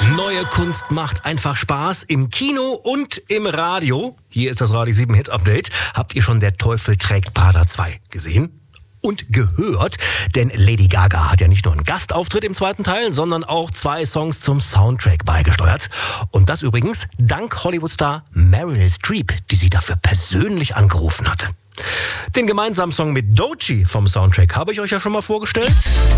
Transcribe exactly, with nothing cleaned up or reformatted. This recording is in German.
Neue Kunst macht einfach Spaß im Kino und im Radio. Hier ist das Radio sieben Hit Update. Habt ihr schon Der Teufel trägt Prada zwei gesehen? Und gehört, denn Lady Gaga hat ja nicht nur einen Gastauftritt im zweiten Teil, sondern auch zwei Songs zum Soundtrack beigesteuert. Und das übrigens dank Hollywood-Star Meryl Streep, die sie dafür persönlich angerufen hatte. Den gemeinsamen Song mit Doechii vom Soundtrack habe ich euch ja schon mal vorgestellt.